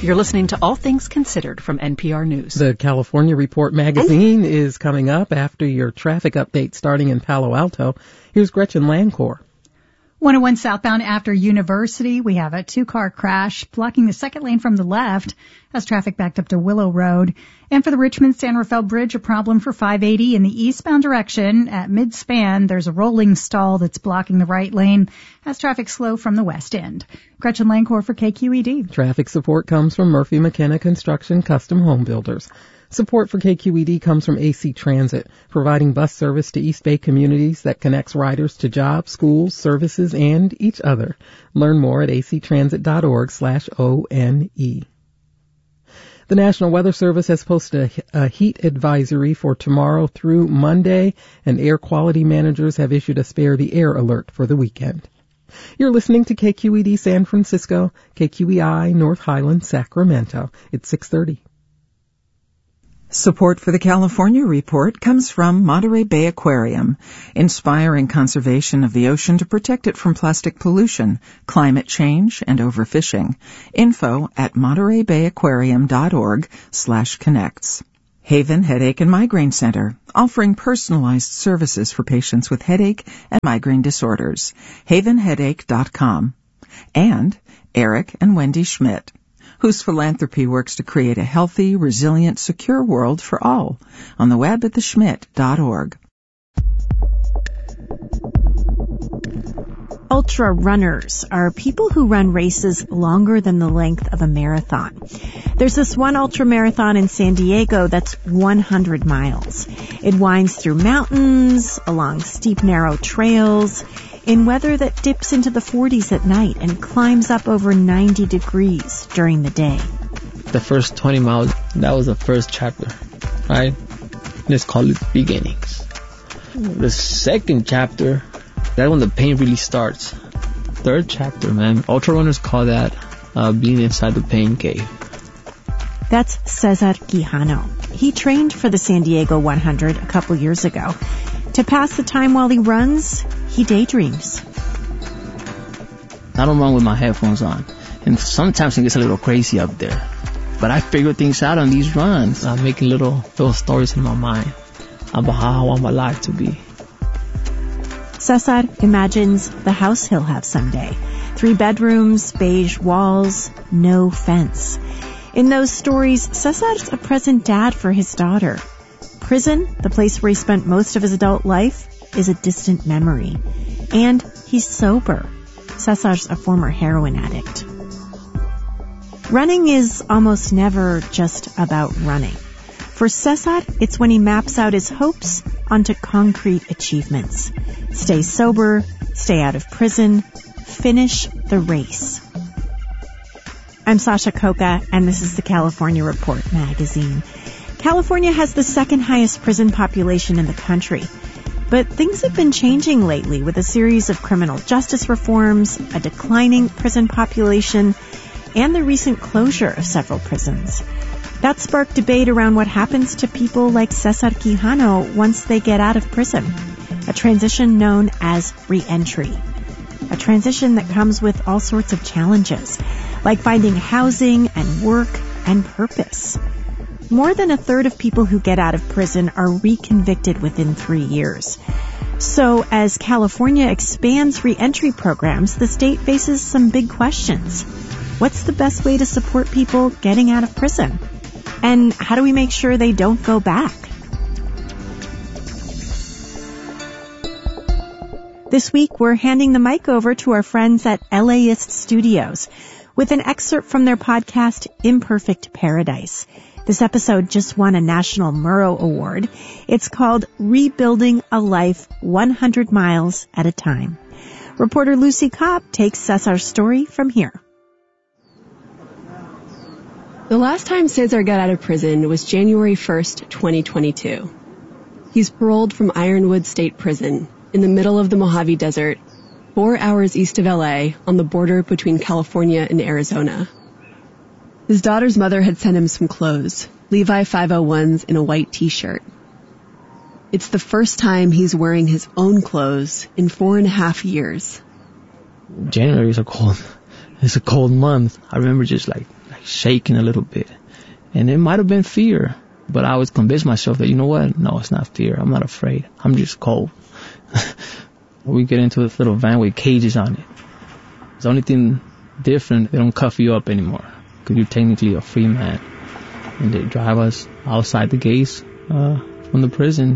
You're listening to All Things Considered from NPR News. The California Report magazine is coming up after your traffic update starting in Palo Alto. Here's Gretchen Lancourt. 101 southbound after University, we have a two-car crash blocking the second lane from the left as traffic backed up to Willow Road. And for the Richmond-San Rafael Bridge, a problem for 580 in the eastbound direction. At mid-span, there's a rolling stall that's blocking the right lane as traffic slow from the west end. Gretchen Lancourt for KQED. Traffic support comes from Murphy McKenna Construction Custom Home Builders. Support for KQED comes from AC Transit, providing bus service to East Bay communities that connects riders to jobs, schools, services, and each other. Learn more at actransit.org/ONE. The National Weather Service has posted a heat advisory for tomorrow through Monday, and air quality managers have issued a spare the air alert for the weekend. You're listening to KQED San Francisco, KQEI North Highlands, Sacramento. It's 6:30. Support for the California Report comes from Monterey Bay Aquarium, inspiring conservation of the ocean to protect it from plastic pollution, climate change, and overfishing. Info at montereybayaquarium.org/connects. Haven Headache and Migraine Center, offering personalized services for patients with headache and migraine disorders. havenheadache.com. And Eric and Wendy Schmidt, whose philanthropy works to create a healthy, resilient, secure world for all, on the web at theschmidt.org. Ultra runners are people who run races longer than the length of a marathon. There's this one ultra marathon in San Diego that's 100 miles. It winds through mountains, along steep, narrow trails, in weather that dips into the 40s at night and climbs up over 90 degrees during the day. The first 20 miles, that was the first chapter, right? Let's call it beginnings. The second chapter, that's when the pain really starts. Third chapter, man, ultra runners call that being inside the pain cave. That's Cesar Quijano. He trained for the San Diego 100 a couple years ago. To pass the time while he runs, he daydreams. I don't run with my headphones on, and sometimes it gets a little crazy up there. But I figure things out on these runs. I'm making little stories in my mind about how I want my life to be. Cesar imagines the house he'll have someday. 3 bedrooms, beige walls, no fence. In those stories, Cesar's a present dad for his daughter. Prison, the place where he spent most of his adult life, is a distant memory. And he's sober. Cesar's a former heroin addict. Running is almost never just about running. For Cesar, it's when he maps out his hopes onto concrete achievements. Stay sober, stay out of prison, finish the race. I'm Sasha Coca, and this is the California Report magazine. California has the second highest prison population in the country. But things have been changing lately with a series of criminal justice reforms, a declining prison population, and the recent closure of several prisons. That sparked debate around what happens to people like Cesar Quijano once they get out of prison, a transition known as re-entry. A transition that comes with all sorts of challenges, like finding housing and work and purpose. More than a third of people who get out of prison are reconvicted within 3 years. So as California expands re-entry programs, the state faces some big questions. What's the best way to support people getting out of prison? And how do we make sure they don't go back? This week, we're handing the mic over to our friends at LAist Studios with an excerpt from their podcast, Imperfect Paradise. This episode just won a National Murrow Award. It's called Rebuilding a Life 100 Miles at a Time. Reporter Lucy Kopp takes Cesar's story from here. The last time Cesar got out of prison was January 1st, 2022. He's paroled from Ironwood State Prison in the middle of the Mojave Desert, 4 hours east of LA on the border between California and Arizona. His daughter's mother had sent him some clothes, Levi 501s in a white t-shirt. It's the first time he's wearing his own clothes in 4.5 years. January is a cold month. I remember just like shaking a little bit. And it might have been fear, but I always convinced myself that, you know what? No, it's not fear. I'm not afraid. I'm just cold. We get into this little van with cages on it. The only thing different, they don't cuff you up anymore because you're technically a free man. And they drive us outside the gates from the prison.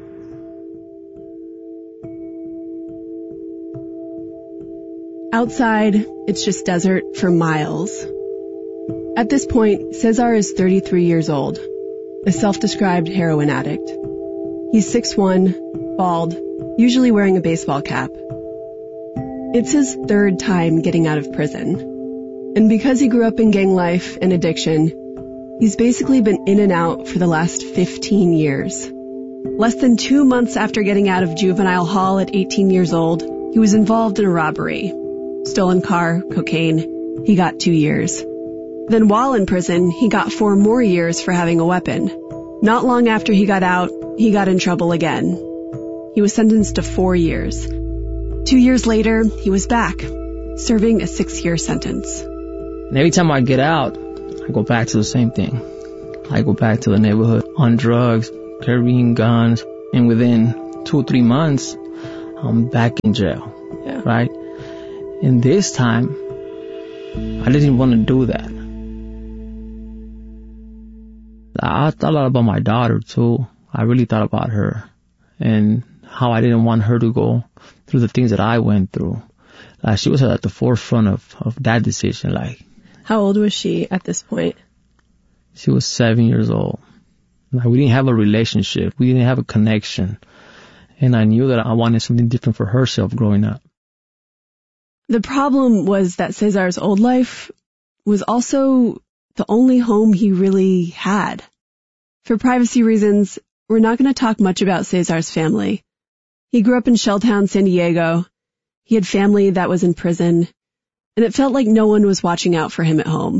Outside, it's just desert for miles. At this point, Cesar is 33 years old, a self-described heroin addict. He's 6'1", bald, usually wearing a baseball cap. It's his third time getting out of prison. And because he grew up in gang life and addiction, he's basically been in and out for the last 15 years. Less than 2 months after getting out of juvenile hall at 18 years old, he was involved in a robbery. Stolen car, cocaine. He got 2 years. Then while in prison, he got 4 more years for having a weapon. Not long after he got out, he got in trouble again. He was sentenced to 4 years. 2 years later, he was back, serving a 6-year sentence. And every time I get out, I go back to the same thing. I go back to the neighborhood on drugs, carrying guns, and within 2 or 3 months, I'm back in jail. Yeah. Right? And this time, I didn't want to do that. I thought a lot about my daughter too. I really thought about her and how I didn't want her to go through the things that I went through. She was at the forefront of that decision. How old was she at this point? She was 7 years old. We didn't have a relationship. We didn't have a connection. And I knew that I wanted something different for herself growing up. The problem was that Cesar's old life was also the only home he really had. For privacy reasons, we're not going to talk much about Cesar's family. He grew up in Shelltown, San Diego. He had family that was in prison, and it felt like no one was watching out for him at home.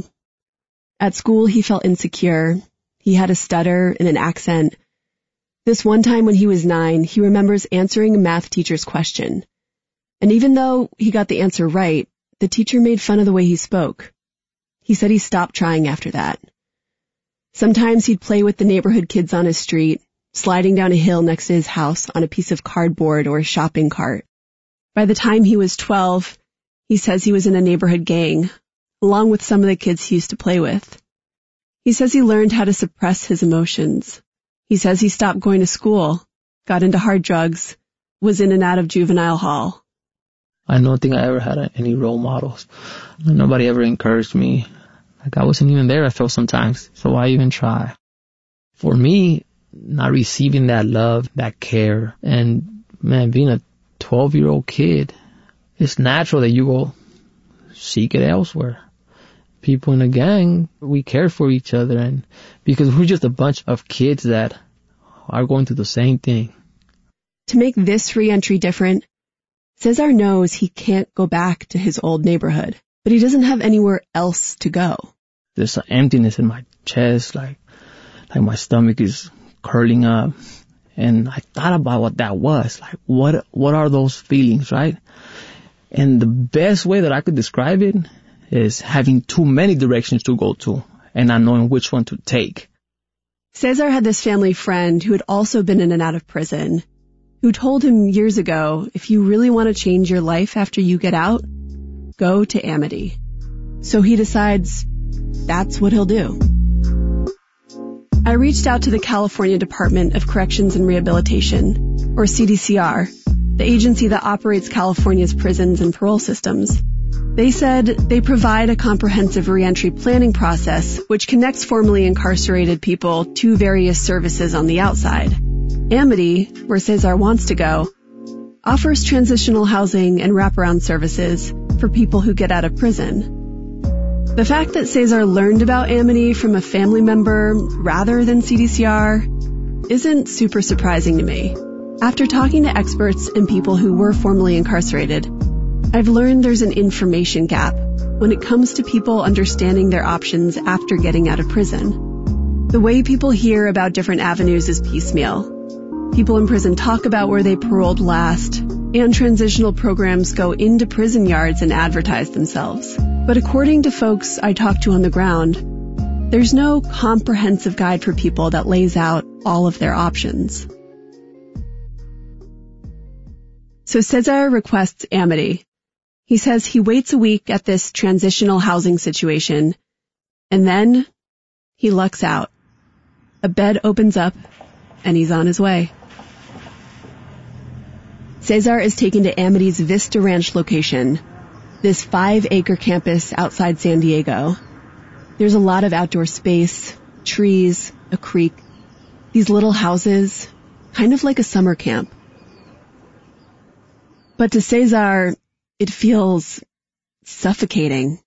At school, he felt insecure. He had a stutter and an accent. This one time when he was 9, he remembers answering a math teacher's question. And even though he got the answer right, the teacher made fun of the way he spoke. He said he stopped trying after that. Sometimes he'd play with the neighborhood kids on his street, sliding down a hill next to his house on a piece of cardboard or a shopping cart. By the time he was 12, he says he was in a neighborhood gang, along with some of the kids he used to play with. He says he learned how to suppress his emotions. He says he stopped going to school, got into hard drugs, was in and out of juvenile hall. I don't think I ever had any role models. Nobody ever encouraged me. I wasn't even there, I felt sometimes. So why even try? For me, not receiving that love, that care, and being a 12-year-old kid, it's natural that you go seek it elsewhere. People in a gang, we care for each other, and because we're just a bunch of kids that are going through the same thing. To make this re-entry different, Cesar knows he can't go back to his old neighborhood, but he doesn't have anywhere else to go. There's an emptiness in my chest, like my stomach is curling up. And I thought about what that was. What are those feelings, right? And the best way that I could describe it is having too many directions to go to and not knowing which one to take. Cesar had this family friend who had also been in and out of prison, who told him years ago, if you really want to change your life after you get out, go to Amity. So he decides that's what he'll do. I reached out to the California Department of Corrections and Rehabilitation, or CDCR, the agency that operates California's prisons and parole systems. They said they provide a comprehensive reentry planning process which connects formerly incarcerated people to various services on the outside. Amity, where Cesar wants to go, offers transitional housing and wraparound services for people who get out of prison. The fact that Cesar learned about Amity from a family member rather than CDCR isn't super surprising to me. After talking to experts and people who were formerly incarcerated, I've learned there's an information gap when it comes to people understanding their options after getting out of prison. The way people hear about different avenues is piecemeal. People in prison talk about where they paroled last, and transitional programs go into prison yards and advertise themselves. But according to folks I talked to on the ground, there's no comprehensive guide for people that lays out all of their options. So Cesar requests amity. He says he waits a week at this transitional housing situation, and then he lucks out. A bed opens up, and he's on his way. Cesar is taken to Amity's Vista Ranch location, this 5-acre campus outside San Diego. There's a lot of outdoor space, trees, a creek, these little houses, kind of like a summer camp. But to Cesar, it feels suffocating.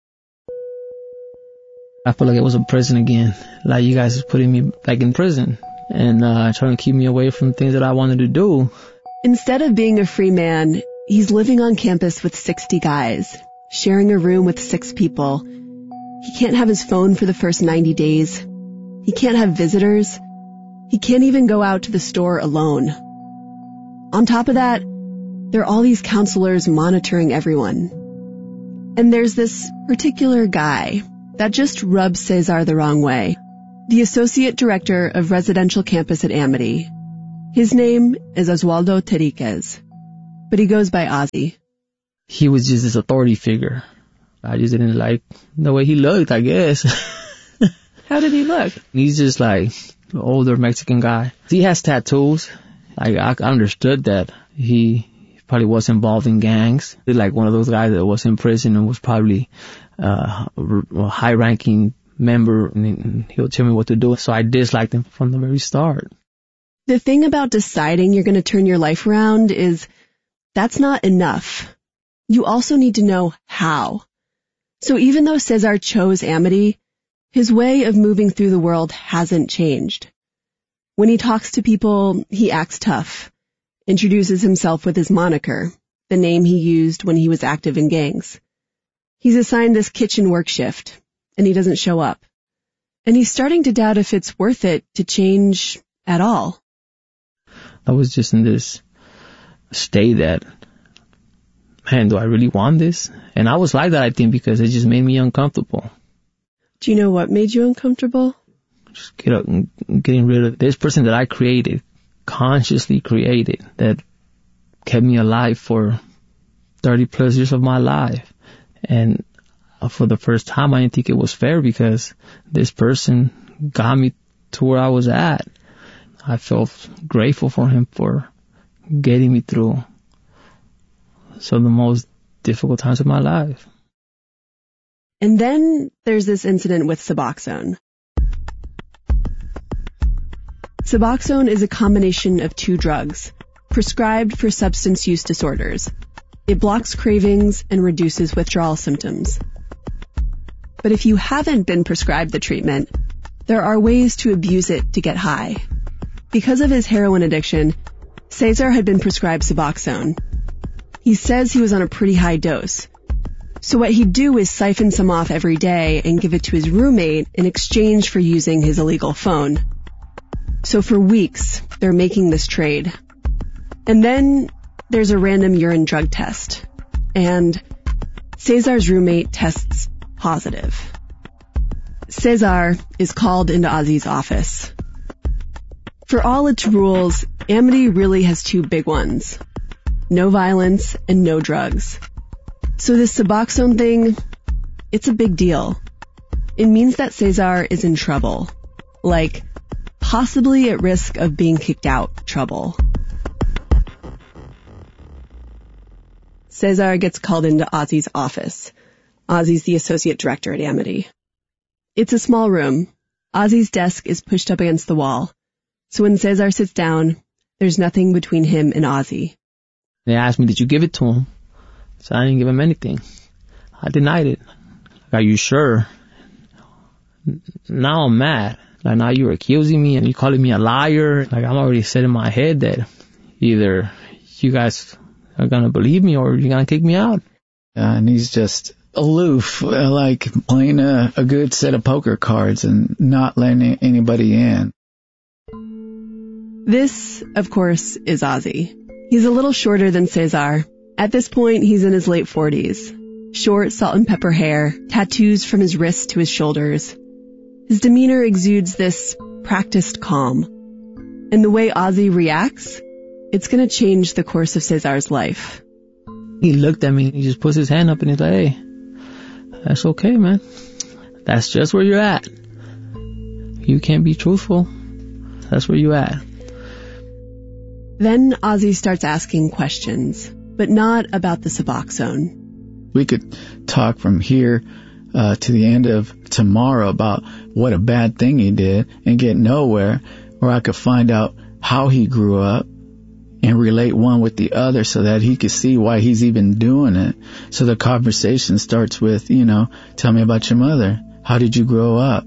I feel like it was a prison again. Like you guys is putting me like in prison and trying to keep me away from things that I wanted to do. Instead of being a free man, he's living on campus with 60 guys, sharing a room with 6 people. He can't have his phone for the first 90 days. He can't have visitors. He can't even go out to the store alone. On top of that, there are all these counselors monitoring everyone. And there's this particular guy that just rubs Cesar the wrong way. The associate director of residential campus at Amity. His name is Oswaldo Terriquez, but he goes by Ozzy. He was just this authority figure. I just didn't like the way he looked, I guess. How did he look? He's just like an older Mexican guy. He has tattoos. I understood that he probably was involved in gangs. Like one of those guys that was in prison and was probably a high-ranking member, and he'll tell me what to do. So I disliked him from the very start. The thing about deciding you're going to turn your life around is that's not enough. You also need to know how. So even though Cesar chose Amity, his way of moving through the world hasn't changed. When he talks to people, he acts tough, introduces himself with his moniker, the name he used when he was active in gangs. He's assigned this kitchen work shift, and he doesn't show up. And he's starting to doubt if it's worth it to change at all. I was just in this state that, man, do I really want this? And I was like that, I think, because it just made me uncomfortable. Do you know what made you uncomfortable? Just getting rid of this person that I created, consciously created, that kept me alive for 30 plus years of my life. And for the first time, I didn't think it was fair because this person got me to where I was at. I felt grateful for him for getting me through some of the most difficult times of my life. And then there's this incident with Suboxone. Suboxone is a combination of 2 drugs, prescribed for substance use disorders. It blocks cravings and reduces withdrawal symptoms. But if you haven't been prescribed the treatment, there are ways to abuse it to get high. Because of his heroin addiction, Cesar had been prescribed Suboxone. He says he was on a pretty high dose. So what he'd do is siphon some off every day and give it to his roommate in exchange for using his illegal phone. So for weeks, they're making this trade. And then there's a random urine drug test. And Cesar's roommate tests positive. Cesar is called into Ozzy's office. For all its rules, Amity really has 2 big ones. No violence and no drugs. So this Suboxone thing, it's a big deal. It means that Cesar is in trouble. Like, possibly at risk of being kicked out trouble. Cesar gets called into Ozzy's office. Ozzy's the associate director at Amity. It's a small room. Ozzy's desk is pushed up against the wall. So when Cesar sits down, there's nothing between him and Ozzy. They asked me, did you give it to him? So I didn't give him anything. I denied it. Like, are you sure? Now I'm mad. Like, now you're accusing me and you're calling me a liar. Like, I'm already set in my head that either you guys are going to believe me or you're going to kick me out. And he's just aloof, like playing a good set of poker cards and not letting anybody in. This, of course, is Ozzy. He's a little shorter than Cesar. At this point, he's in his late 40s. Short salt and pepper hair, tattoos from his wrists to his shoulders. His demeanor exudes this practiced calm. And the way Ozzy reacts, it's going to change the course of Cesar's life. He looked at me, he just puts his hand up and he's like, hey, that's okay, man. That's just where you're at. You can't be truthful. That's where you're at. Then Ozzy starts asking questions, but not about the Suboxone. We could talk from here to the end of tomorrow about what a bad thing he did and get nowhere, or I could find out how he grew up and relate one with the other so that he could see why he's even doing it. So the conversation starts with, tell me about your mother. How did you grow up?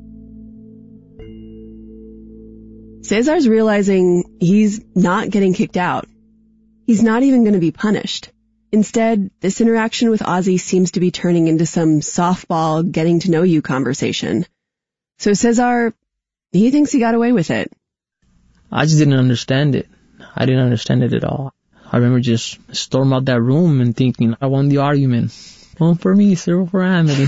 Cesar's realizing he's not getting kicked out. He's not even going to be punished. Instead, this interaction with Ozzy seems to be turning into some softball getting-to-know-you conversation. So Cesar, he thinks he got away with it. I just didn't understand it. I didn't understand it at all. I remember just storming out that room and thinking, I won the argument. 1 for me, 0 for Amity.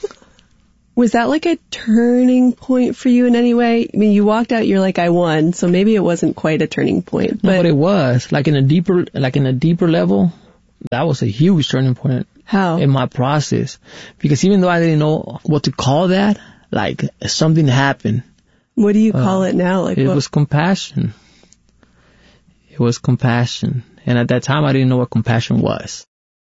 Was that like a turning point for you in any way? I mean, you walked out, you're like, I won, so maybe it wasn't quite a turning point. But it was. Like in a deeper level, that was a huge turning point. How? In my process. Because even though I didn't know what to call that, like something happened. What do you call it now? It was compassion. It was compassion. And at that time, I didn't know what compassion was.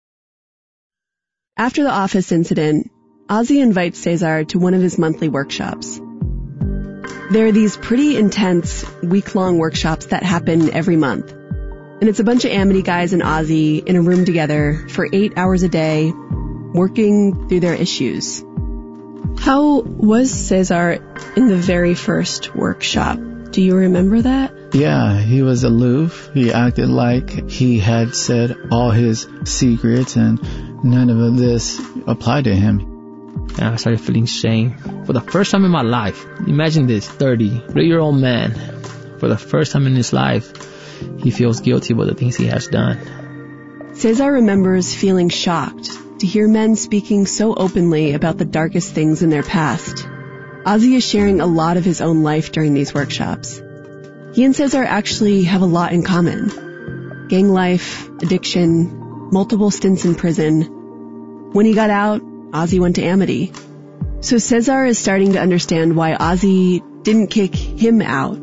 After the office incident, Ozzy invites Cesar to one of his monthly workshops. There are these pretty intense, week-long workshops that happen every month. And it's a bunch of Amity guys and Ozzy in a room together for 8 hours a day, working through their issues. How was Cesar in the very first workshop? Do you remember that? Yeah, he was aloof. He acted like he had said all his secrets and none of this applied to him. And I started feeling shame. For the first time in my life, imagine this, 30-year-old man, for the first time in his life, he feels guilty about the things he has done. Cesar remembers feeling shocked to hear men speaking so openly about the darkest things in their past. Ozzy is sharing a lot of his own life during these workshops. He and Cesar actually have a lot in common. Gang life, addiction, multiple stints in prison. When he got out, Ozzy went to Amity. So Cesar is starting to understand why Ozzy didn't kick him out.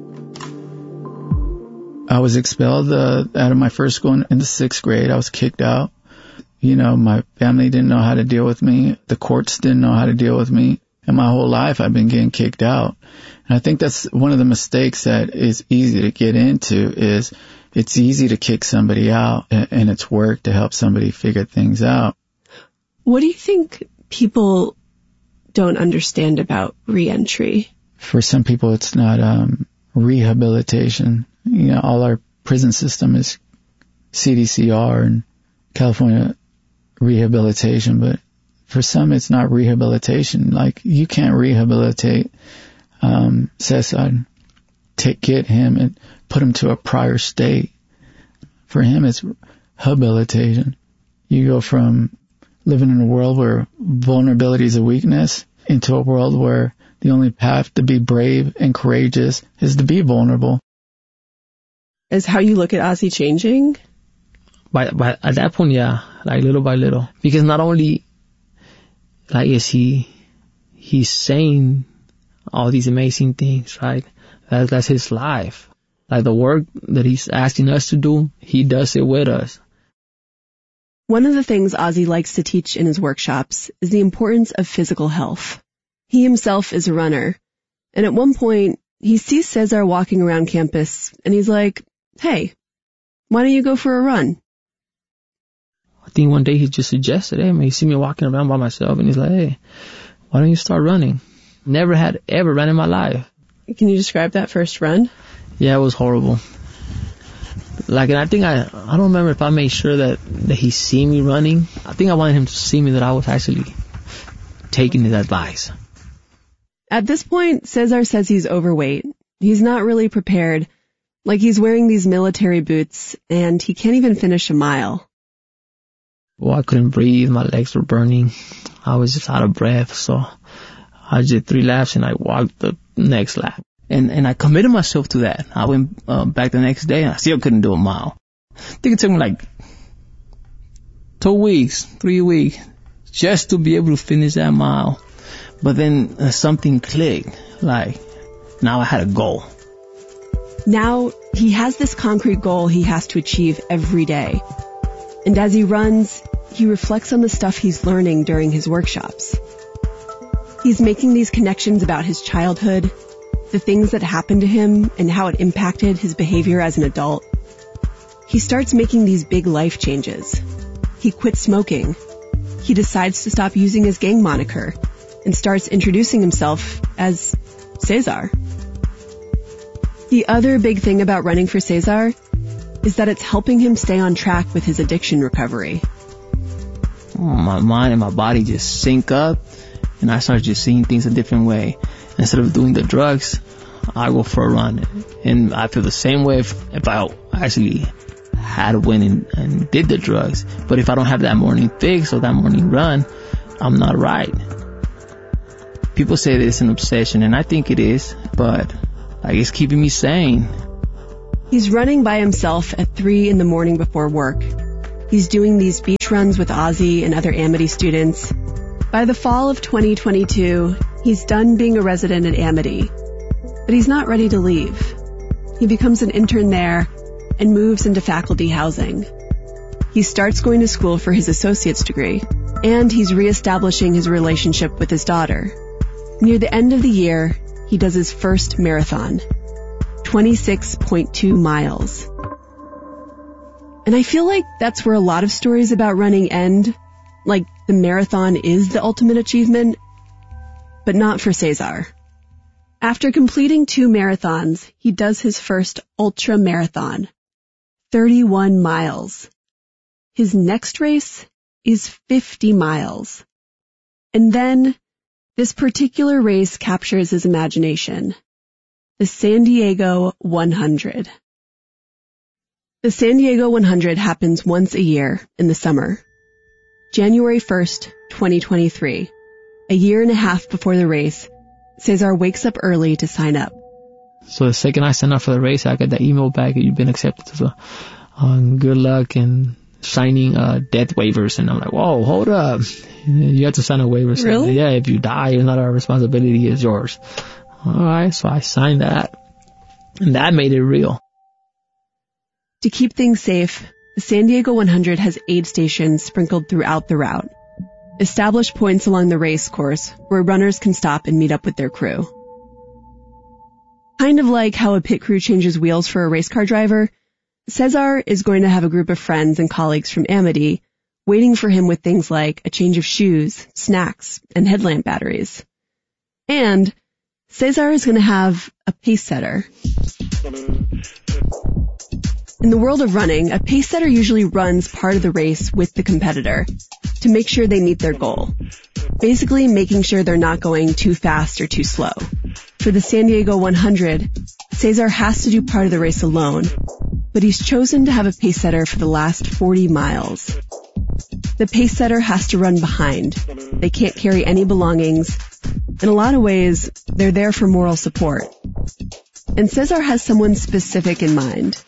I was expelled out of my first school in the 6th grade. I was kicked out. My family didn't know how to deal with me. The courts didn't know how to deal with me. And my whole life I've been getting kicked out. And I think that's one of the mistakes that is easy to get into is it's easy to kick somebody out and it's work to help somebody figure things out. What do you think people don't understand about reentry? For some people, it's not rehabilitation. All our prison system is CDCR and California rehabilitation, but for some, it's not rehabilitation. Like, you can't rehabilitate Cesar, get him and put him to a prior state. For him, it's habilitation. You go from living in a world where vulnerability is a weakness into a world where the only path to be brave and courageous is to be vulnerable. Is how you look at Ozzy changing? By at that point, yeah, like little by little. Because not only is he's saying all these amazing things, right? That's his life. Like the work that he's asking us to do, he does it with us. One of the things Ozzy likes to teach in his workshops is the importance of physical health. He himself is a runner. And at one point, he sees Cesar walking around campus and he's like, hey, why don't you go for a run? I think one day he just suggested, hey, man, you see me walking around by myself and he's like, hey, why don't you start running? Never had ever run in my life. Can you describe that first run? Yeah, it was horrible. And I think I don't remember if I made sure that he see me running. I think I wanted him to see me that I was actually taking his advice. At this point, Cesar says he's overweight. He's not really prepared. Like he's wearing these military boots and he can't even finish a mile. Well, I couldn't breathe. My legs were burning. I was just out of breath. So I did 3 laps and I walked the next lap. And I committed myself to that. I went back the next day and I still couldn't do a mile. I think it took me like 2 weeks, 3 weeks, just to be able to finish that mile. But then something clicked. Like, now I had a goal. Now he has this concrete goal he has to achieve every day. And as he runs, he reflects on the stuff he's learning during his workshops. He's making these connections about his childhood, the things that happened to him and how it impacted his behavior as an adult. He starts making these big life changes. He quits smoking. He decides to stop using his gang moniker and starts introducing himself as Cesar. The other big thing about running for Cesar is that it's helping him stay on track with his addiction recovery. My mind and my body just sync up, and I start just seeing things a different way. Instead of doing the drugs, I go for a run. And I feel the same way if I actually had went and did the drugs. But if I don't have that morning fix or that morning run, I'm not right. People say that it's an obsession, and I think it is, but it's keeping me sane. He's running by himself at 3 in the morning before work. He's doing these beach runs with Ozzy and other Amity students. By the fall of 2022, he's done being a resident at Amity, but he's not ready to leave. He becomes an intern there and moves into faculty housing. He starts going to school for his associate's degree, and he's reestablishing his relationship with his daughter. Near the end of the year, he does his first marathon, 26.2 miles. And I feel like that's where a lot of stories about running end, like the marathon is the ultimate achievement, but not for Cesar. After completing 2 marathons, he does his first ultra marathon, 31 miles. His next race is 50 miles. And then this particular race captures his imagination, the San Diego 100. The San Diego 100 happens once a year in the summer. January 1st, 2023, a year and a half before the race, Cesar wakes up early to sign up. So the second I signed up for the race, I got that email back, you've been accepted. So good luck and signing death waivers. And I'm like, whoa, hold up. You have to sign a waiver. Really? Yeah, if you die, it's not our responsibility, it's yours. All right, so I signed that. And that made it real. To keep things safe, the San Diego 100 has aid stations sprinkled throughout the route, established points along the race course where runners can stop and meet up with their crew. Kind of like how a pit crew changes wheels for a race car driver, Cesar is going to have a group of friends and colleagues from Amity waiting for him with things like a change of shoes, snacks, and headlamp batteries. And Cesar is going to have a pace setter. In the world of running, a pace setter usually runs part of the race with the competitor to make sure they meet their goal. Basically making sure they're not going too fast or too slow. For the San Diego 100, Cesar has to do part of the race alone, but he's chosen to have a pace setter for the last 40 miles. The pace setter has to run behind. They can't carry any belongings. In a lot of ways, they're there for moral support. And Cesar has someone specific in mind.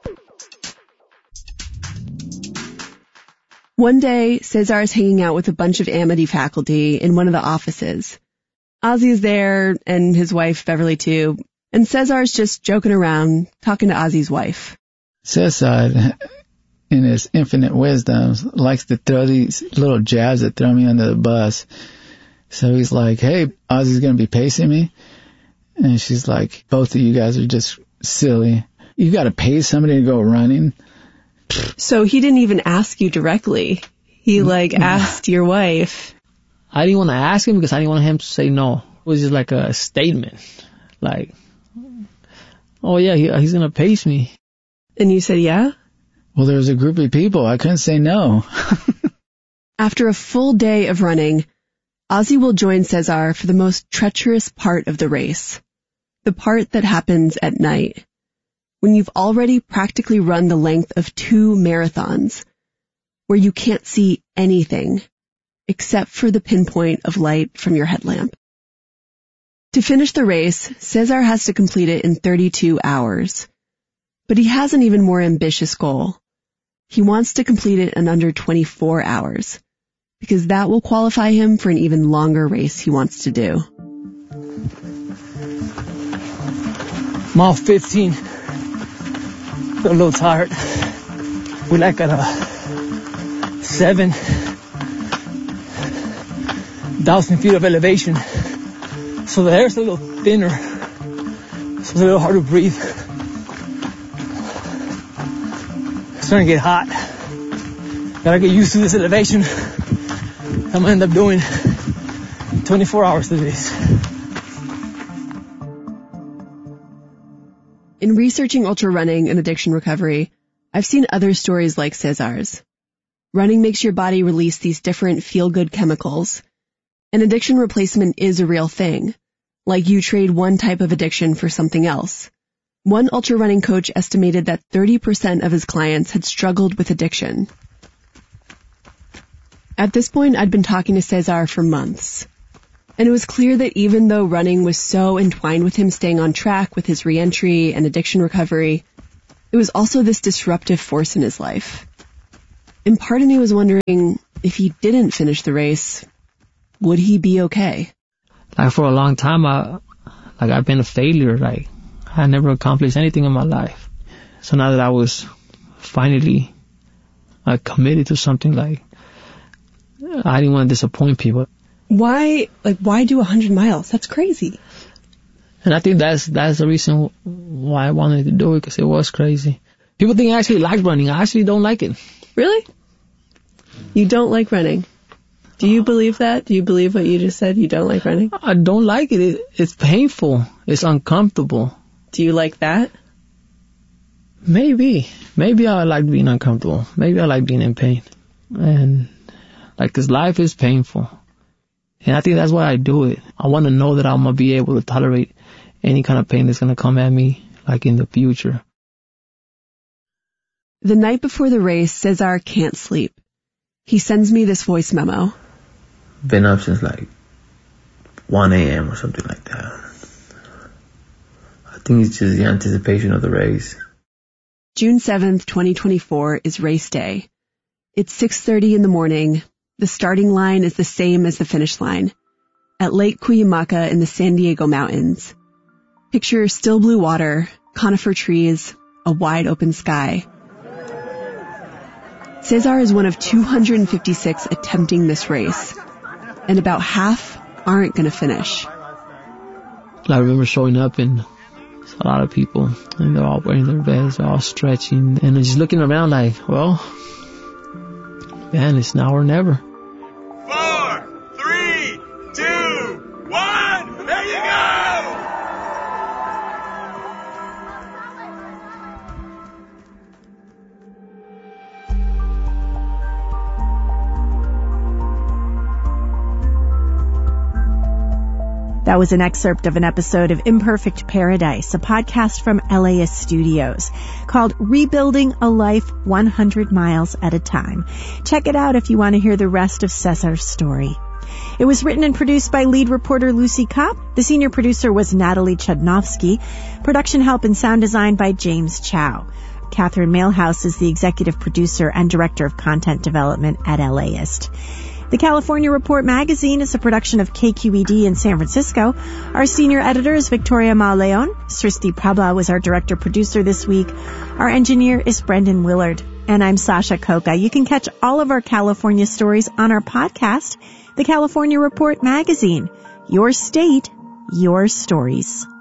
One day, Cesar is hanging out with a bunch of Amity faculty in one of the offices. Ozzy is there, and his wife, Beverly, too. And Cesar's just joking around, talking to Ozzy's wife. Cesar, in his infinite wisdom, likes to throw these little jabs that throw me under the bus. So he's like, hey, Ozzy's going to be pacing me. And she's like, both of you guys are just silly. You got to pay somebody to go running. So he didn't even ask you directly. He asked your wife. I didn't want to ask him because I didn't want him to say no. It was just like a statement. Like, oh yeah, he's going to pace me. And you said yeah? Well, there was a group of people. I couldn't say no. After a full day of running, Ozzy will join Cesar for the most treacherous part of the race. The part that happens at night. When you've already practically run the length of 2 marathons. where you can't see anything except for the pinpoint of light from your headlamp. To finish the race, Cesar has to complete it in 32 hours. But he has an even more ambitious goal. He wants to complete it in under 24 hours, because that will qualify him for an even longer race he wants to do. Mile 15. Feel a little tired. We're like at 7,000 feet of elevation. So the air's a little thinner. So it's a little hard to breathe. It's starting to get hot. Gotta get used to this elevation. I'm gonna end up doing 24 hours of this. In researching ultra running and addiction recovery, I've seen other stories like Cesar's. Running makes your body release these different feel-good chemicals, and addiction replacement is a real thing, like you trade one type of addiction for something else. One ultra running coach estimated that 30% of his clients had struggled with addiction. At this point, I'd been talking to Cesar for months, and it was clear that even though running was so entwined with him staying on track with his reentry and addiction recovery, it was also this disruptive force in his life. And part of me was wondering, if he didn't finish the race, would he be okay? Like for a long time, I've been a failure. Like I never accomplished anything in my life. So now that I was finally committed to something, like I didn't want to disappoint people. Why do 100 miles? That's crazy. And I think that's the reason why I wanted to do it, because it was crazy. People think I actually like running. I actually don't like it. Really? You don't like running? Do you believe that? Do you believe what you just said? You don't like running? I don't like it. It's painful. It's uncomfortable. Do you like that? Maybe I like being uncomfortable. Maybe I like being in pain. And like, 'cause life is painful. And I think that's why I do it. I want to know that I'm going to be able to tolerate any kind of pain that's going to come at me, like in the future. The night before the race, Cesar can't sleep. He sends me this voice memo. Been up since like 1 a.m. or something like that. I think it's just the anticipation of the race. June 7th, 2024 is race day. It's 6:30 in the morning. The starting line is the same as the finish line, at Lake Cuyamaca in the San Diego mountains. Picture still blue water, conifer trees, a wide open sky. Cesar is one of 256 attempting this race, and about half aren't going to finish. I remember showing up and there's a lot of people, and they're all wearing their vests, they're all stretching, and I'm just looking around like, well, man, it's now or never. 4, 3, 2, 1, there you go! That was an excerpt of an episode of Imperfect Paradise, a podcast from LAist Studios called Rebuilding a Life 100 Miles at a Time. Check it out if you want to hear the rest of Cesar's story. It was written and produced by lead reporter Lucy Kopp. The senior producer was Natalie Chudnovsky. Production help and sound design by James Chow. Catherine Mailhouse is the executive producer and director of content development at LAist. The California Report magazine is a production of KQED in San Francisco. Our senior editor is Victoria Mauleon. Srishti Prabha was our director producer this week. Our engineer is Brendan Willard. And I'm Sasha Coca. You can catch all of our California stories on our podcast, The California Report magazine. Your state, your stories.